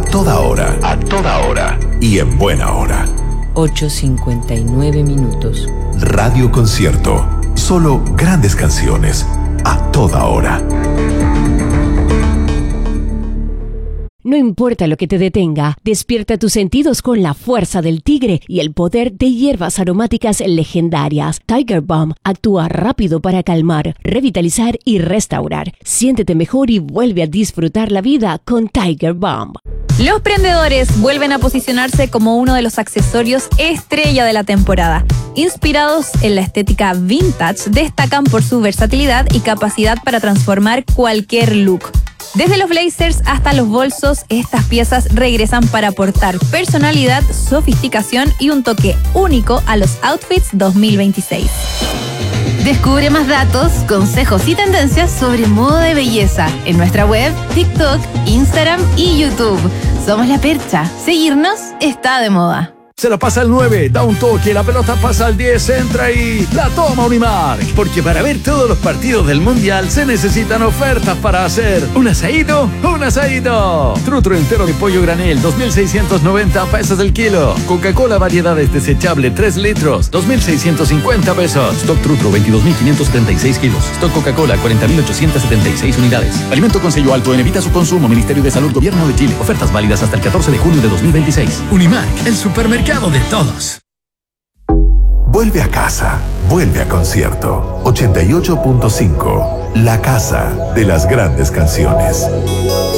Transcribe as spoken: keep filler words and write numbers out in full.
toda hora, a toda hora y en buena hora. ocho cincuenta y nueve minutos. Radio Concierto. Solo grandes canciones a toda hora. No importa lo que te detenga, despierta tus sentidos con la fuerza del tigre y el poder de hierbas aromáticas legendarias. Tiger Balm actúa rápido para calmar, revitalizar y restaurar. Siéntete mejor y vuelve a disfrutar la vida con Tiger Balm. Los prendedores vuelven a posicionarse como uno de los accesorios estrella de la temporada. Inspirados en la estética vintage, destacan por su versatilidad y capacidad para transformar cualquier look. Desde los blazers hasta los bolsos, estas piezas regresan para aportar personalidad, sofisticación y un toque único a los outfits dos mil veintiséis. Descubre más datos, consejos y tendencias sobre moda de belleza en nuestra web, TikTok, Instagram y YouTube. Somos La Percha. Seguirnos está de moda. Se la pasa al nueve, da un toque, la pelota pasa al diez, entra y la toma Unimark. Porque para ver todos los partidos del Mundial se necesitan ofertas para hacer un asadito, un asadito. Trutro entero de pollo granel, dos mil seiscientos noventa pesos el kilo. Coca-Cola variedades desechable, tres litros, dos mil seiscientos cincuenta pesos. Stock Trutro, veintidós mil quinientos setenta y seis kilos. Stock Coca-Cola, cuarenta mil ochocientos setenta y seis unidades. Alimento con sello alto en evita su consumo. Ministerio de Salud, Gobierno de Chile. Ofertas válidas hasta el catorce de junio de dos mil veintiséis. Unimark, el supermercado de todos. Vuelve a casa, vuelve a Concierto. ochenta y ocho punto cinco, la casa de las grandes canciones.